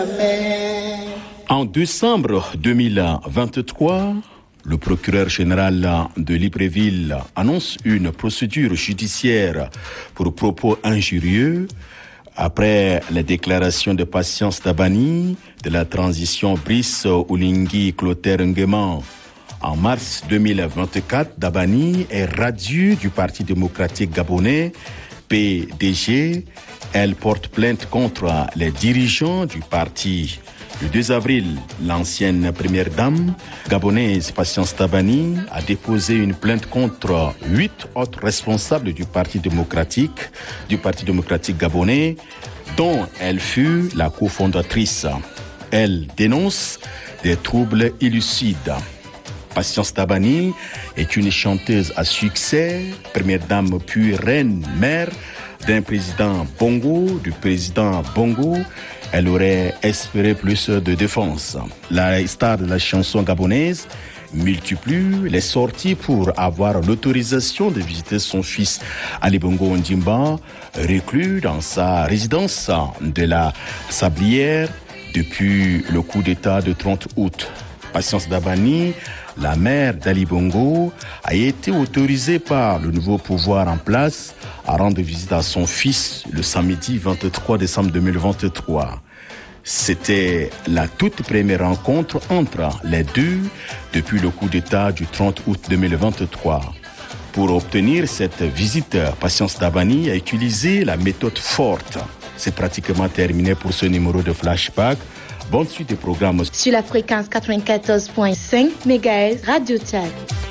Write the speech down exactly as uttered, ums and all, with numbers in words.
En décembre deux mille vingt-trois, le procureur général de Libreville annonce une procédure judiciaire pour propos injurieux après les déclarations de Patience Dabani de la transition Brice Oligui Clotaire Nguema. En mars deux mille vingt-quatre, Dabani est radiée du Parti démocratique gabonais, P D G. Elle porte plainte contre les dirigeants du parti. Le deux avril, l'ancienne première dame gabonaise Patience Dabani a déposé une plainte contre huit autres responsables du Parti démocratique, du Parti démocratique gabonais, dont elle fut la cofondatrice. Elle dénonce des troubles illicites. Patience Dabani est une chanteuse à succès, première dame puis reine mère d'un président Bongo, du président Bongo. Elle aurait espéré plus de défense. La star de la chanson gabonaise multiplie les sorties pour avoir l'autorisation de visiter son fils Ali Bongo Ondimba, reclus dans sa résidence de la Sablière depuis le coup d'État de trente août. Patience Dabani, la mère d'Ali Bongo, a été autorisée par le nouveau pouvoir en place à rendre visite à son fils le samedi vingt-trois décembre deux mille vingt-trois. C'était la toute première rencontre entre les deux depuis le coup d'État du trente août deux mille vingt-trois. Pour obtenir cette visite, Patience Dabani a utilisé la méthode forte. C'est pratiquement terminé pour ce numéro de Flashback. Bonne suite des programmes. Sur la fréquence quatre-vingt-quatorze virgule cinq mégahertz Radio Tchad.